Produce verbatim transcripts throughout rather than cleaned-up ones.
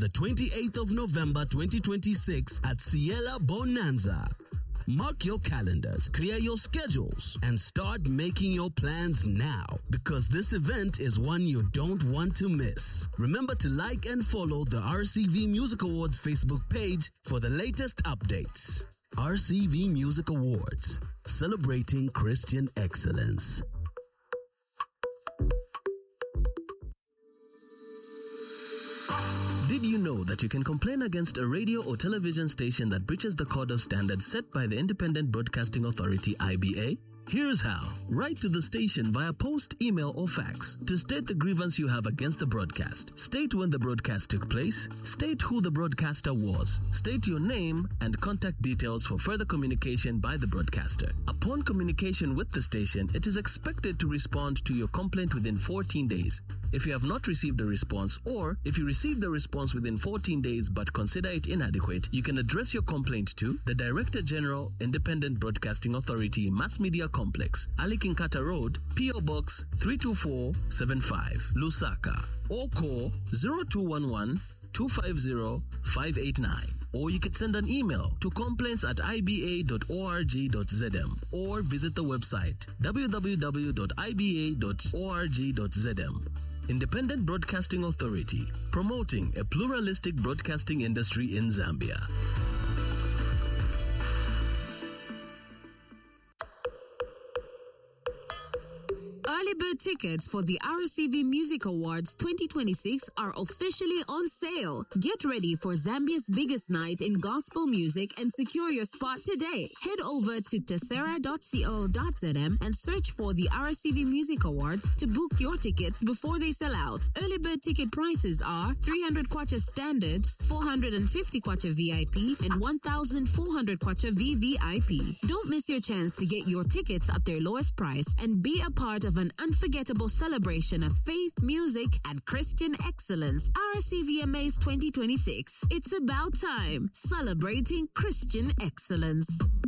the twenty-eighth of November twenty twenty-six at Ciela Bonanza. Mark your calendars, clear your schedules, and start making your plans now, because this event is one you don't want to miss. Remember to like and follow the R C V Music Awards Facebook page for the latest updates. R C V Music Awards, celebrating Christian excellence. Did you know that you can complain against a radio or television station that breaches the code of standards set by the Independent Broadcasting Authority, I B A? Here's how. Write to the station via post, email, or fax to state the grievance you have against the broadcast. State when the broadcast took place, state who the broadcaster was, state your name, and contact details for further communication by the broadcaster. Upon communication with the station, it is expected to respond to your complaint within fourteen days. If you have not received a response, or if you received the response within fourteen days but consider it inadequate, you can address your complaint to the Director General, Independent Broadcasting Authority, Mass Media Complex, Ali Kinkata Road, P O Box three two four seven five, Lusaka, or call zero two one one, two five zero, five eight nine. Or you could send an email to complaints at i b a dot org dot z m or visit the website w w w dot i b a dot org dot z m. Independent Broadcasting Authority, promoting a pluralistic broadcasting industry in Zambia. Early bird tickets for the R C V Music Awards twenty twenty-six are officially on sale. Get ready for Zambia's biggest night in gospel music and secure your spot today. Head over to tessera dot co dot z m and search for the R C V Music Awards to book your tickets before they sell out. Early bird ticket prices are three hundred kwacha standard, four hundred fifty kwacha V I P, and one thousand four hundred kwacha V V I P. Don't miss your chance to get your tickets at their lowest price and be a part of an unforgettable celebration of faith, music, and Christian excellence. R C V M As twenty twenty-six. It's about time. Celebrating Christian excellence.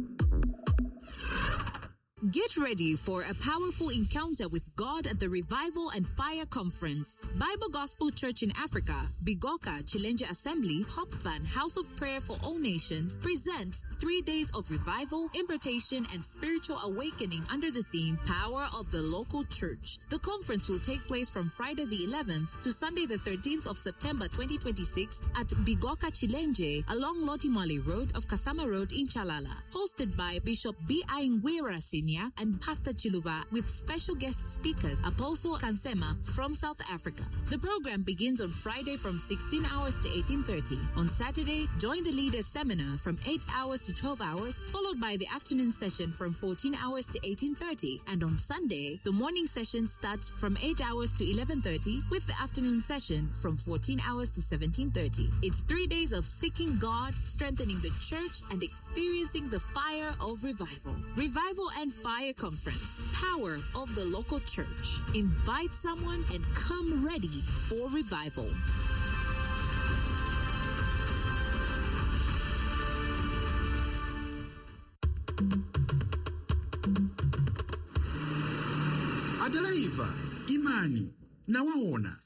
Get ready for a powerful encounter with God at the Revival and Fire Conference. Bible Gospel Church in Africa, Bigoka Chilenge Assembly, Top Fan House of Prayer for All Nations presents three days of revival, impartation, and spiritual awakening under the theme Power of the Local Church. The conference will take place from Friday the eleventh to Sunday the thirteenth of September twenty twenty-six at Bigoka Chilenge along Lotimale Road of Kasama Road in Chalala. Hosted by Bishop B I Ngwira Senior and Pastor Chiluba, with special guest speakers Apostle Kansema from South Africa. The program begins on Friday from sixteen hours to eighteen thirty. On Saturday, join the leaders seminar from eight hours to twelve hours, followed by the afternoon session from fourteen hours to eighteen thirty. And on Sunday, the morning session starts from eight hours to eleven thirty, with the afternoon session from fourteen hours to seventeen thirty. It's three days of seeking God, strengthening the church, and experiencing the fire of revival. Revival and Fire Conference, Power of the Local Church. Invite someone and come ready for revival. Adaraiva, Imani, nawaona.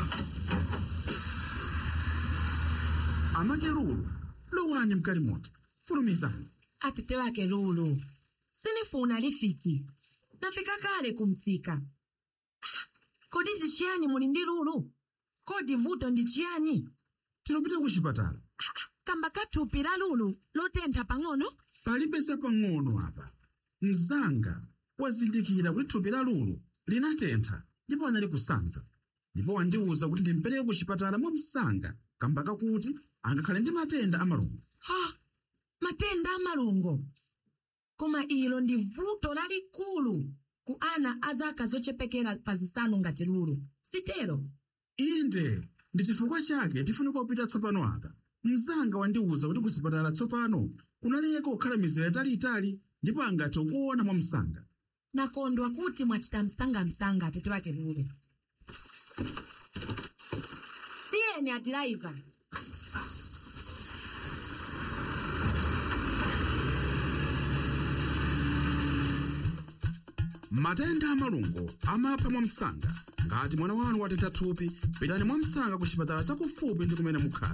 Amakerulu, lowani mkarimoto, fulumizani. Atete wake Lulu. Sinifuna lifiti. Nafika kale kumtsika. Kodi ndichiani muli ndi Lulu? Kodi vuto ndichiani? Tinopita kuchipatala. Kamba kathupi la Lulu lotentha pang'ono? Palibese pang'ono apa. Mzanga wazindikira kuti thupi la Lulu linatentha ndipo anali kusanza. Ndipo wandiuza kuti ndimpereke kuchipatala mwa msanga kamba kakuti angakhale ndi matenda amalungo. Ha! Matenda amalungo. Koma ilo ndi vuto lalikulu ku ana azaka zochepekera pazisanu ngati Lulu. Sitero? Inde, ndi chifukwa chake tifuna kupita tsopano apa. Mzanga wandiuza kuti kusipatala tsopano kunaleka kukhala mizere italiitali ndipo angathe kuona mwa msanga. Nakondwa kuti mwachita msanga msanga atete wake Lulu. Tiyeni adiraiva. Matenda amalungo amapha mwa msanga. Ngati mwana wanu watentha thupi, pitani mwa msanga ku chipatala chakufupi ndi kumene mukhala.